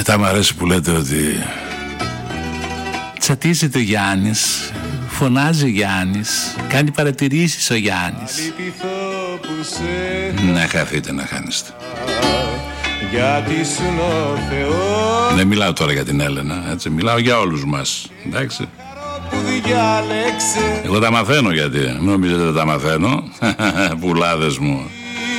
Μετά μου αρέσει που λέτε ότι τσατίζεται ο Γιάννης, φωνάζει ο Γιάννης, κάνει παρατηρήσεις ο Γιάννης. Να χαθείτε, να χάνεστε. Δεν μιλάω τώρα για την Έλενα, έτσι, μιλάω για όλους μας, εντάξει. Εγώ τα μαθαίνω, γιατί νομίζετε δεν τα μαθαίνω. Πουλάδες μου.